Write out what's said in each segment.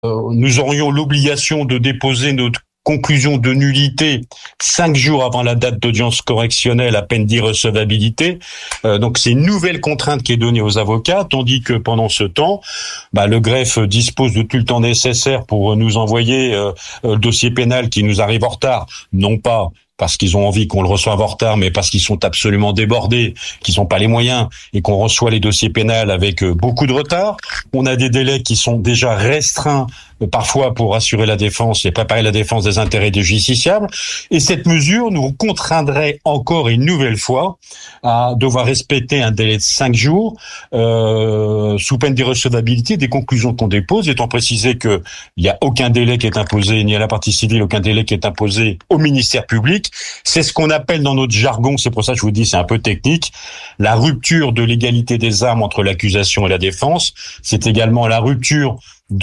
nous aurions l'obligation de déposer notre conclusion de nullité 5 jours avant la date d'audience correctionnelle à peine d'irrecevabilité. Donc c'est une nouvelle contrainte qui est donnée aux avocats, tandis que pendant ce temps, le greffe dispose de tout le temps nécessaire pour nous envoyer le dossier pénal qui nous arrive en retard, non pas parce qu'ils ont envie qu'on le reçoive en retard, mais parce qu'ils sont absolument débordés, qu'ils n'ont pas les moyens, et qu'on reçoit les dossiers pénals avec beaucoup de retard. On a des délais qui sont déjà restreints, parfois pour assurer la défense et préparer la défense des intérêts des justiciables. Et cette mesure nous contraindrait encore une nouvelle fois à devoir respecter un délai de 5 jours, sous peine d'irrecevabilité des conclusions qu'on dépose, étant précisé que il n'y a aucun délai qui est imposé, ni à la partie civile, aucun délai qui est imposé au ministère public. C'est ce qu'on appelle dans notre jargon, c'est pour ça que je vous dis c'est un peu technique, la rupture de l'égalité des armes entre l'accusation et la défense. C'est également la rupture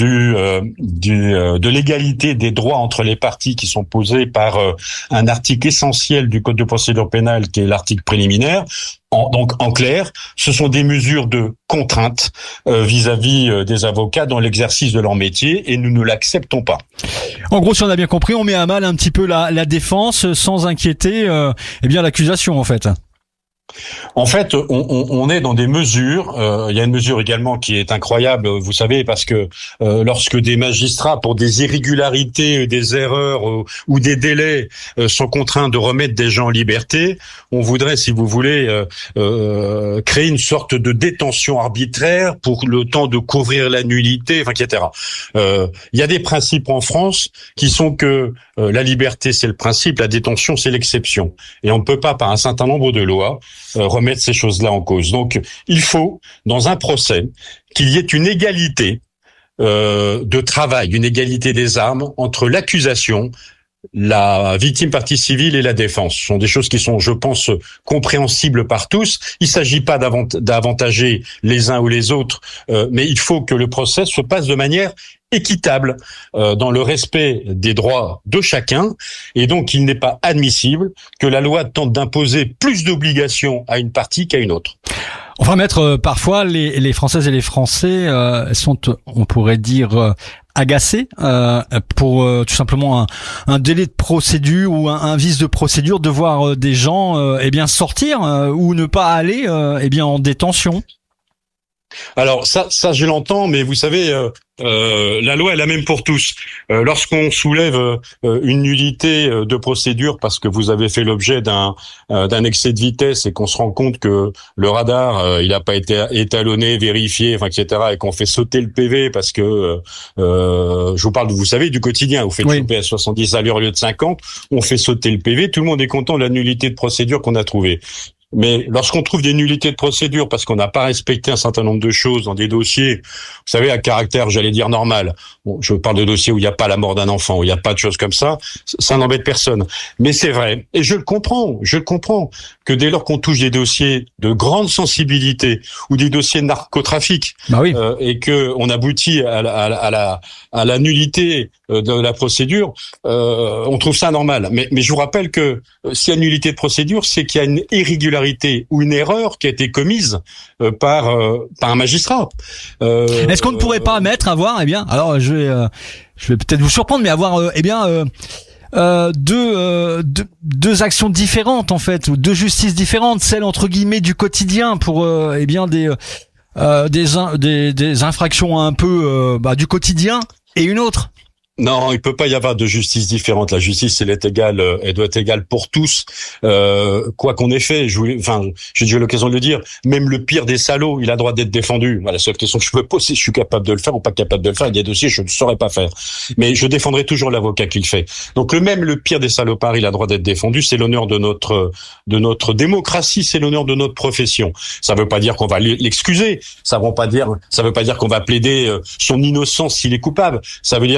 de l'égalité des droits entre les parties qui sont posés par un article essentiel du Code de procédure pénale qui est l'article préliminaire. Donc, en clair, ce sont des mesures de contrainte vis-à-vis des avocats dans l'exercice de leur métier et nous ne l'acceptons pas. En gros, si on a bien compris, on met à mal un petit peu la défense sans inquiéter l'accusation en fait. En fait, on est dans des mesures. Il y a une mesure également qui est incroyable, vous savez, parce que lorsque des magistrats, pour des irrégularités, des erreurs ou des délais, sont contraints de remettre des gens en liberté, on voudrait, si vous voulez, créer une sorte de détention arbitraire pour le temps de couvrir la nullité, etc. Il y a des principes en France qui sont que la liberté c'est le principe, la détention c'est l'exception, et on ne peut pas, par un certain nombre de lois, remettre ces choses-là en cause. Donc, il faut, dans un procès, qu'il y ait une égalité de travail, une égalité des armes entre l'accusation, la victime partie civile et la défense. Ce sont des choses qui sont, je pense, compréhensibles par tous. Il ne s'agit pas d'avantager les uns ou les autres, mais il faut que le procès se passe de manière équitable, dans le respect des droits de chacun, et donc il n'est pas admissible que la loi tente d'imposer plus d'obligations à une partie qu'à une autre. Enfin, maître, parfois les Françaises et les Français sont, on pourrait dire, agacés pour tout simplement un délai de procédure ou un vice de procédure, de voir des gens sortir ou ne pas aller en détention. Alors ça je l'entends, mais vous savez, la loi est la même pour tous. Lorsqu'on soulève une nullité de procédure parce que vous avez fait l'objet d'un excès de vitesse et qu'on se rend compte que le radar il n'a pas été étalonné, vérifié, etc., et qu'on fait sauter le PV parce que je vous parle, vous savez, du quotidien. Vous faites choper à 70 à l'heure au lieu de 50, on fait sauter le PV. Tout le monde est content de la nullité de procédure qu'on a trouvée. Mais lorsqu'on trouve des nullités de procédure parce qu'on n'a pas respecté un certain nombre de choses dans des dossiers, vous savez, à caractère, j'allais dire, normal. Bon, je parle de dossiers où il n'y a pas la mort d'un enfant, où il n'y a pas de choses comme ça n'embête personne. Mais c'est vrai, et je le comprends, que dès lors qu'on touche des dossiers de grande sensibilité ou des dossiers de narcotrafic, et que on aboutit à la nullité de la procédure, on trouve ça normal. Mais je vous rappelle que s'il y a nullité de procédure, c'est qu'il y a une irrégularité ou une erreur qui a été commise par un magistrat. Est-ce qu'on ne pourrait pas alors je vais peut-être vous surprendre, mais avoir deux actions différentes en fait, ou deux justices différentes, celle entre guillemets du quotidien pour des infractions un peu du quotidien, et une autre. Non, il peut pas y avoir de justice différente. La justice, elle doit être égale pour tous, quoi qu'on ait fait. J'ai déjà eu l'occasion de le dire. Même le pire des salauds, il a droit d'être défendu. Voilà, la seule question que je peux poser, je suis capable de le faire ou pas capable de le faire. Il y a des dossiers, je ne saurais pas faire. Mais je défendrai toujours l'avocat qui le fait. Donc, le pire des salopards, il a droit d'être défendu. C'est l'honneur de notre démocratie, c'est l'honneur de notre profession. Ça veut pas dire qu'on va l'excuser. Ça veut pas dire qu'on va plaider son innocence s'il est coupable. Ça veut dire que dans le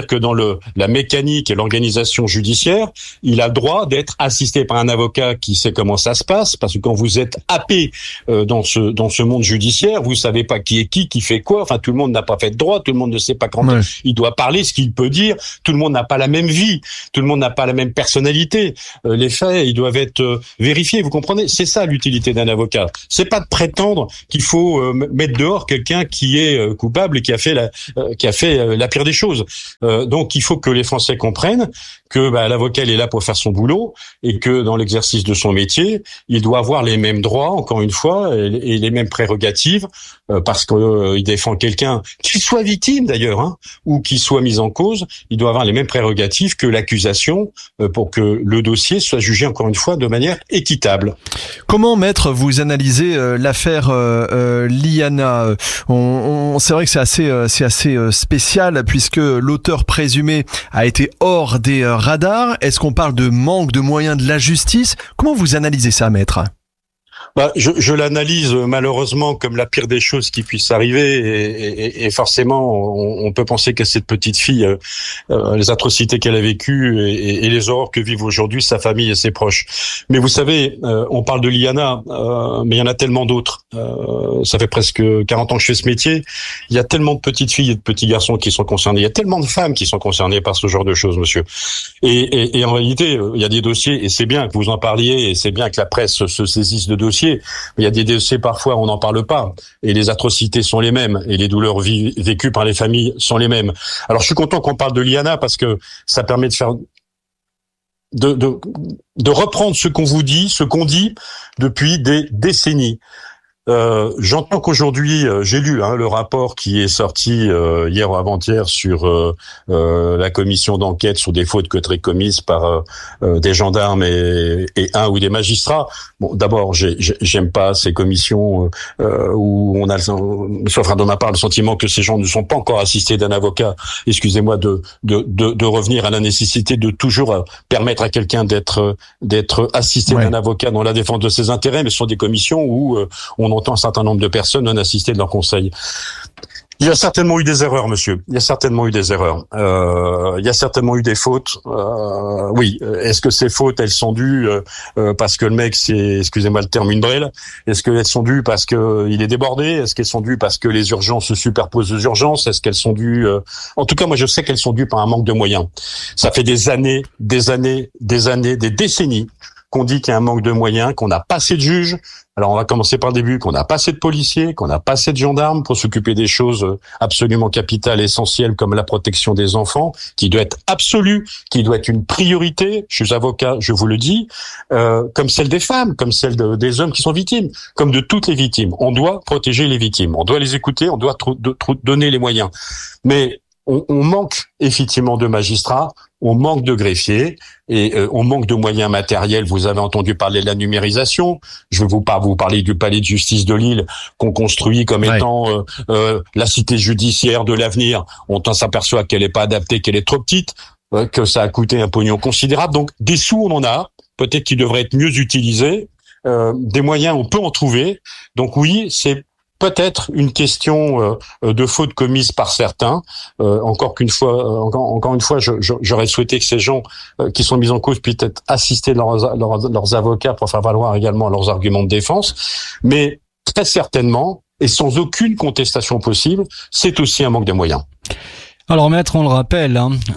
la mécanique et l'organisation judiciaire, il a le droit d'être assisté par un avocat qui sait comment ça se passe, parce que quand vous êtes happé dans ce monde judiciaire, vous savez pas qui est qui fait quoi. Enfin, tout le monde n'a pas fait de droit, tout le monde ne sait pas quand il doit parler, ce qu'il peut dire. Tout le monde n'a pas la même vie, tout le monde n'a pas la même personnalité. Les faits, ils doivent être vérifiés. Vous comprenez ? C'est ça l'utilité d'un avocat. C'est pas de prétendre qu'il faut mettre dehors quelqu'un qui est coupable et qui a fait la pire des choses. Donc, il faut que les Français comprennent que l'avocat il est là pour faire son boulot et que dans l'exercice de son métier, il doit avoir les mêmes droits, encore une fois, et les mêmes prérogatives, parce qu'il défend quelqu'un, qu'il soit victime d'ailleurs, ou qu'il soit mis en cause, il doit avoir les mêmes prérogatives que l'accusation pour que le dossier soit jugé, encore une fois, de manière équitable. Comment, maître, vous analysez l'affaire Liana ? C'est vrai que c'est assez spécial puisque l'auteur présumé a été hors des radars. Est-ce qu'on parle de manque de moyens de la justice ? Comment vous analysez ça, maître ? Je l'analyse malheureusement comme la pire des choses qui puisse arriver et forcément on peut penser qu'à cette petite fille les atrocités qu'elle a vécues et les horreurs que vivent aujourd'hui sa famille et ses proches. Mais vous savez, on parle de Liana, mais il y en a tellement d'autres. Ça fait presque 40 ans que je fais ce métier. Il y a tellement de petites filles et de petits garçons qui sont concernés. Il y a tellement de femmes qui sont concernées par ce genre de choses, monsieur. Et en réalité, il y a des dossiers et c'est bien que vous en parliez et c'est bien que la presse se saisisse de dossiers. Il y a des dossiers parfois on n'en parle pas et les atrocités sont les mêmes et les douleurs vécues par les familles sont les mêmes. Alors je suis content qu'on parle de Liana parce que ça permet de faire de reprendre ce qu'on dit depuis des décennies. J'entends qu'aujourd'hui, j'ai lu le rapport qui est sorti hier ou avant-hier sur la commission d'enquête sur des fautes que commises par des gendarmes et un ou des magistrats. Bon, d'abord, j'aime pas ces commissions où on a, sauf de ma part, le sentiment que ces gens ne sont pas encore assistés d'un avocat. Excusez-moi de revenir à la nécessité de toujours permettre à quelqu'un d'être assisté d'un avocat dans la défense de ses intérêts, mais ce sont des commissions où on entend un certain nombre de personnes non assistées de leurs conseils. Il y a certainement eu des erreurs, monsieur. Il y a certainement eu des erreurs. Il y a certainement eu des fautes. Oui. Est-ce que ces fautes, elles sont dues parce que le mec, c'est, excusez-moi le terme, une brêle ? Est-ce qu'elles sont dues parce que il est débordé ? Est-ce qu'elles sont dues parce que les urgences se superposent aux urgences ? Est-ce qu'elles sont dues En tout cas, moi, je sais qu'elles sont dues par un manque de moyens. Ça fait des années, des décennies qu'on dit qu'il y a un manque de moyens, qu'on n'a pas assez de juges. Alors on va commencer par le début, qu'on n'a pas assez de policiers, qu'on n'a pas assez de gendarmes pour s'occuper des choses absolument capitales, essentielles comme la protection des enfants, qui doit être absolue, qui doit être une priorité. Je suis avocat, je vous le dis, comme celle des femmes, comme celle des hommes qui sont victimes, comme de toutes les victimes. On doit protéger les victimes, on doit les écouter, on doit donner les moyens. Mais on manque effectivement de magistrats, on manque de greffiers et on manque de moyens matériels. Vous avez entendu parler de la numérisation. Je vais pas vous parler du palais de justice de Lille qu'on construit comme étant la cité judiciaire de l'avenir. On s'aperçoit qu'elle n'est pas adaptée, qu'elle est trop petite, que ça a coûté un pognon considérable. Donc des sous, on en a. Peut-être qu'ils devraient être mieux utilisés. Des moyens, on peut en trouver. Donc oui, c'est peut-être une question de faute commise par certains. Encore une fois, j'aurais souhaité que ces gens qui sont mis en cause puissent être assistés de leurs avocats pour faire valoir également leurs arguments de défense. Mais très certainement, et sans aucune contestation possible, c'est aussi un manque de moyens. Alors maître, on le rappelle,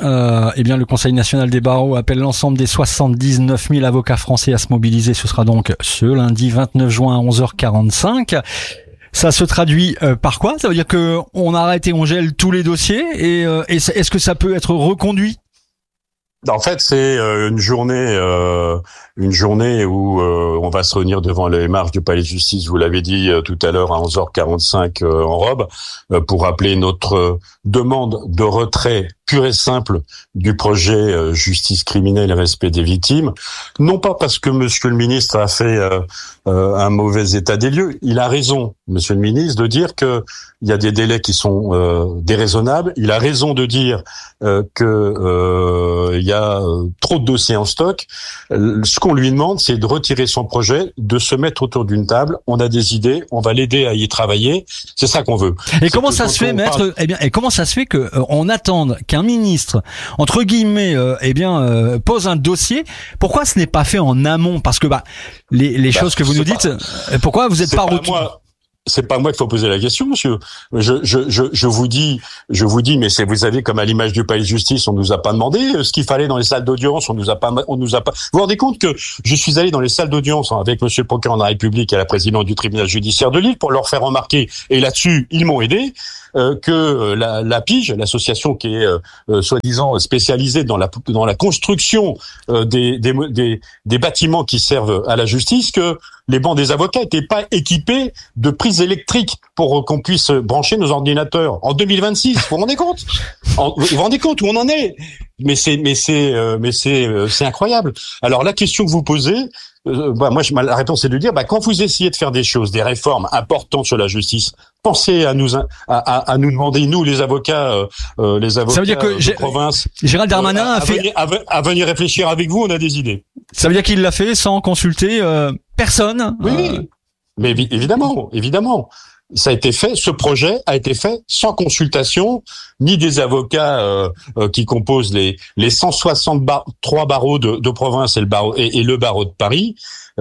le Conseil national des barreaux appelle l'ensemble des 79 000 avocats français à se mobiliser. Ce sera donc ce lundi 29 juin à 11h45. Ça se traduit par quoi ? Ça veut dire que on arrête et on gèle tous les dossiers et est-ce que ça peut être reconduit ? En fait, c'est une journée où on va se réunir devant les marches du palais de justice, vous l'avez dit tout à l'heure à 11h45 en robe, pour rappeler notre demande de retrait pur et simple du projet justice criminelle et respect des victimes. Non pas parce que monsieur le ministre a fait un mauvais état des lieux. Il a raison, monsieur le ministre, de dire que il y a des délais qui sont déraisonnables. Il a raison de dire que il y a trop de dossiers en stock. Ce qu'on lui demande, c'est de retirer son projet, de se mettre autour d'une table. On a des idées, on va l'aider à y travailler. C'est ça qu'on veut. Et comment ça se fait, maître ? Et comment ça se fait que on attende qu'un qu'un ministre, entre guillemets, pose un dossier, pourquoi ce n'est pas fait en amont? Parce que les choses que vous nous dites, pourquoi vous n'êtes pas C'est pas moi qu'il faut poser la question, monsieur. Je vous dis, mais vous savez, comme à l'image du palais de justice, on nous a pas demandé ce qu'il fallait dans les salles d'audience, on nous a pas. Vous vous rendez compte que je suis allé dans les salles d'audience avec monsieur le procureur de la République et la présidente du tribunal judiciaire de Lille pour leur faire remarquer, et là-dessus, ils m'ont aidé, que la PIGE, l'association qui est soi-disant spécialisée dans la construction des bâtiments qui servent à la justice, que les bancs des avocats n'étaient pas équipés de prises électriques pour qu'on puisse brancher nos ordinateurs en 2026. Vous vous rendez compte? Vous vous rendez compte où on en est? Mais c'est incroyable. Alors la question que vous posez, la réponse est de dire, quand vous essayez de faire des choses, des réformes importantes sur la justice, pensez à nous demander, nous les avocats ça veut dire que de province, Gérald Darmanin à venir réfléchir avec vous, on a des idées. Ça veut dire qu'il l'a fait sans consulter personne. Oui. Mais évidemment. Ça a été fait, ce projet a été fait sans consultation ni des avocats qui composent les 163 barreaux de province et le barreau de Paris,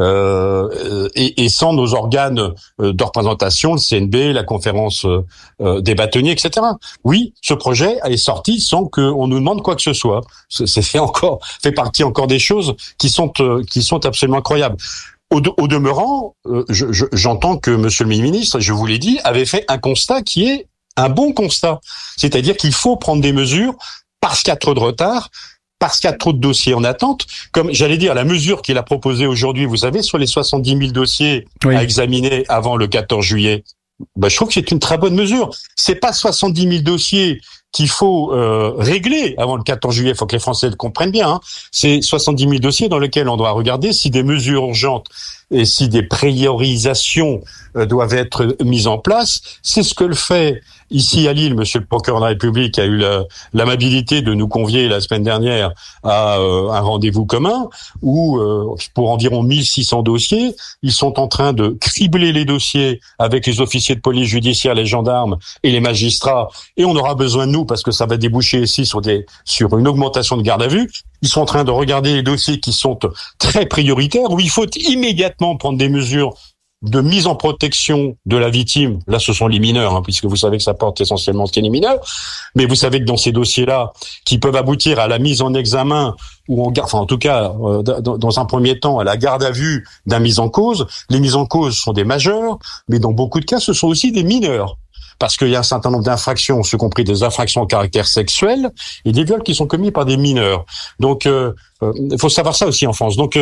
et sans nos organes de représentation, le CNB, la conférence des bâtonniers, etc. Oui, ce projet est sorti sans qu'on nous demande quoi que ce soit. C'est fait partie encore des choses qui sont absolument incroyables. Au demeurant, j'entends que monsieur le ministre, je vous l'ai dit, avait fait un constat qui est un bon constat. C'est-à-dire qu'il faut prendre des mesures parce qu'il y a trop de retard, parce qu'il y a trop de dossiers en attente. Comme j'allais dire, la mesure qu'il a proposée aujourd'hui, vous savez, sur les 70 000 dossiers à examiner avant le 14 juillet, je trouve que c'est une très bonne mesure. C'est pas 70 000 dossiers qu'il faut régler avant le 14 juillet, il faut que les Français le comprennent bien. C'est 70 000 dossiers dans lesquels on doit regarder si des mesures urgentes et si des priorisations doivent être mises en place. C'est ce que le fait ici à Lille, monsieur le procureur de la République a eu l'amabilité de nous convier la semaine dernière à un rendez-vous commun où, pour environ 1600 dossiers, ils sont en train de cribler les dossiers avec les officiers de police judiciaire, les gendarmes et les magistrats, et on aura besoin de nous parce que ça va déboucher ici sur une augmentation de garde à vue. Ils sont en train de regarder les dossiers qui sont très prioritaires, où il faut immédiatement prendre des mesures de mise en protection de la victime. Là, ce sont les mineurs, puisque vous savez que ça porte essentiellement ce qui est les mineurs. Mais vous savez que dans ces dossiers-là, qui peuvent aboutir à la mise en examen, ou en tout cas, dans un premier temps, à la garde à vue d'un mis en cause, les mises en cause sont des majeurs, mais dans beaucoup de cas, ce sont aussi des mineurs. Parce qu'il y a un certain nombre d'infractions, y compris des infractions à caractère sexuel, et des viols qui sont commis par des mineurs. Donc, il faut savoir ça aussi en France. Donc,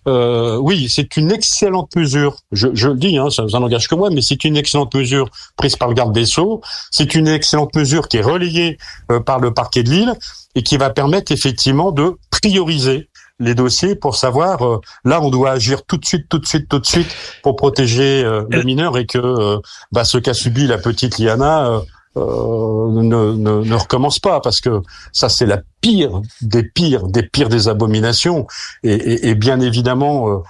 oui, c'est une excellente mesure. Je le dis, ça n'engage que moi, mais c'est une excellente mesure prise par le garde des Sceaux. C'est une excellente mesure qui est relayée par le parquet de Lille et qui va permettre effectivement de prioriser les dossiers pour savoir, là, on doit agir tout de suite pour protéger le mineur et que ce qu'a subi la petite Liana ne recommence pas, parce que ça, c'est la pire des abominations, et bien évidemment,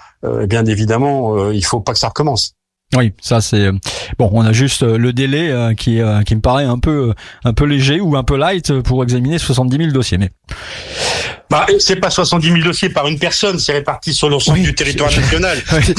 il faut pas que ça recommence. Oui, ça c'est bon. On a juste le délai qui me paraît un peu léger ou un peu light pour examiner 70 000 dossiers, mais. C'est pas 70 000 dossiers par une personne, c'est réparti sur l'ensemble du territoire national.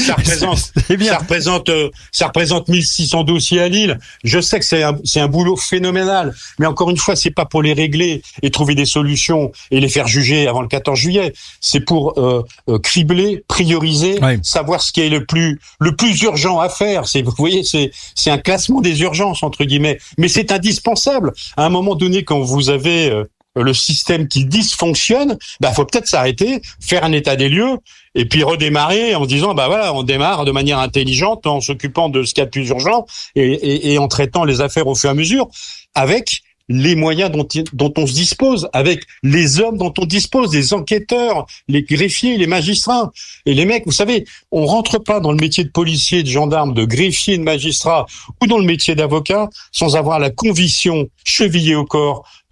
Ça représente 1600 dossiers à Lille. Je sais que c'est un boulot phénoménal, mais encore une fois, c'est pas pour les régler et trouver des solutions et les faire juger avant le 14 juillet. C'est pour cribler, prioriser, savoir ce qui est le plus urgent à faire. Vous voyez, c'est un classement des urgences entre guillemets, mais c'est indispensable. À un moment donné, quand vous avez le système qui dysfonctionne, faut peut-être s'arrêter, faire un état des lieux, et puis redémarrer en se disant, on démarre de manière intelligente en s'occupant de ce qu'il y a de plus urgent et en traitant les affaires au fur et à mesure, avec les moyens dont on se dispose, avec les hommes dont on dispose, les enquêteurs, les greffiers, les magistrats. Et les mecs, vous savez, on rentre pas dans le métier de policier, de gendarme, de greffier, de magistrat, ou dans le métier d'avocat, sans avoir la conviction chevillée au corps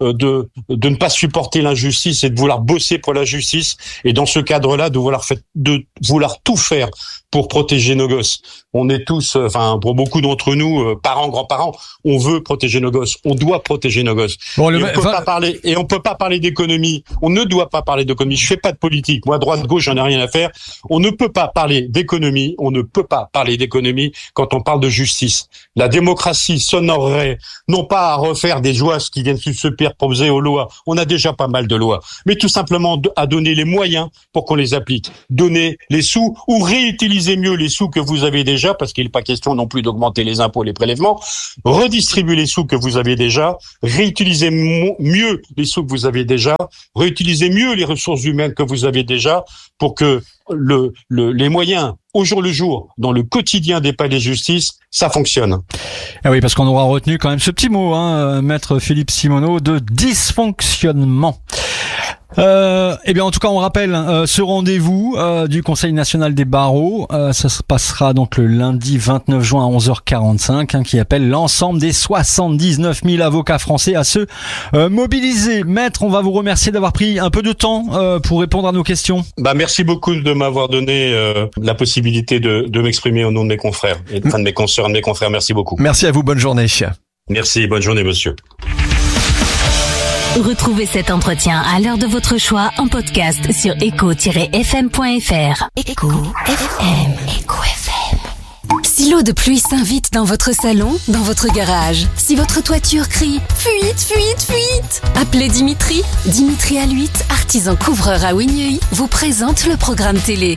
de ne pas supporter l'injustice et de vouloir bosser pour la justice, et dans ce cadre-là de vouloir tout faire pour protéger nos gosses. On est tous, pour beaucoup d'entre nous, parents, grands-parents, on veut protéger nos gosses, on doit protéger nos gosses. Bon, on peut pas parler d'économie. On ne doit pas parler d'économie. Je fais pas de politique. Moi, droite, gauche, j'en ai rien à faire. On ne peut pas parler d'économie. On ne peut pas parler d'économie quand on parle de justice. La démocratie s'honorerait non pas à refaire des lois qui viennent se superposer aux lois. On a déjà pas mal de lois, mais tout simplement à donner les moyens pour qu'on les applique. Donner les sous ou réutiliser mieux les sous que vous avez déjà, parce qu'il n'est pas question non plus d'augmenter les impôts, les prélèvements. Redistribuer les sous que vous avez déjà, réutiliser mieux les sous que vous avez déjà, réutiliser mieux les ressources humaines que vous avez déjà, pour que les moyens au jour le jour dans le quotidien des palais de justice, ça fonctionne. Ah oui, parce qu'on aura retenu quand même ce petit mot, maître Philippe Simoneau, de dysfonctionnement. Eh bien, en tout cas, on rappelle ce rendez-vous du Conseil national des barreaux. Ça se passera donc le lundi 29 juin à 11h45, qui appelle l'ensemble des 79 000 avocats français à se mobiliser. Maître, on va vous remercier d'avoir pris un peu de temps pour répondre à nos questions. Merci beaucoup de m'avoir donné la possibilité de m'exprimer au nom de mes confrères, et de mes consoeurs, de mes confrères. Merci beaucoup. Merci à vous. Bonne journée. Merci. Bonne journée, monsieur. Retrouvez cet entretien à l'heure de votre choix en podcast sur echo-fm.fr. Echo FM. Echo FM. Si l'eau de pluie s'invite dans votre salon, dans votre garage, si votre toiture crie « Fuite, fuite, fuite !» appelez Dimitri. Dimitri à l'huître, artisan couvreur à Wigneuil, vous présente le programme télé.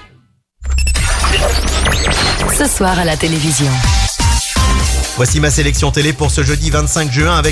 Ce soir à la télévision. Voici ma sélection télé pour ce jeudi 25 juin avec